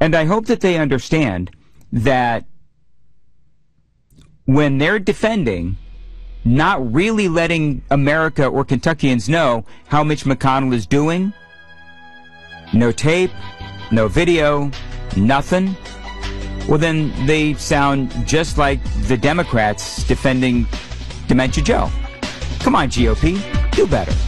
And I hope that they understand that when they're defending not really letting America or Kentuckians know how Mitch McConnell is doing, no tape, no video, nothing, well then they sound just like the Democrats defending Dementia Joe. Come on, GOP, do better.